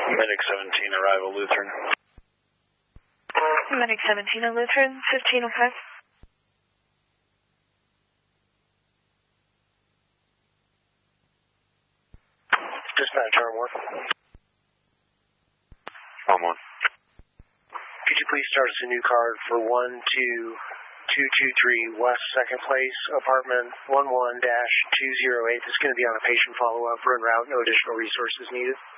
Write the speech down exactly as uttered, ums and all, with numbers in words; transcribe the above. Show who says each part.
Speaker 1: Medic seventeen, arrival Lutheran.
Speaker 2: Medic seventeen on Lutheran, fifteen oh five.
Speaker 3: Dispatch, arm one.
Speaker 1: Arm one.
Speaker 3: Could you please start us a new card for one two two two three West Second Place, apartment one one dash two zero eight. This is going to be on a patient follow-up, run route, no additional resources needed.